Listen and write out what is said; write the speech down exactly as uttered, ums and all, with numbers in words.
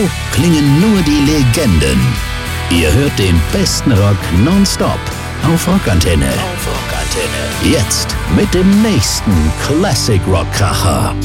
klingen nur die Legenden. Ihr hört den besten Rock nonstop auf Rockantenne. Auf Rockantenne. Jetzt mit dem nächsten Classic Rock Kracher.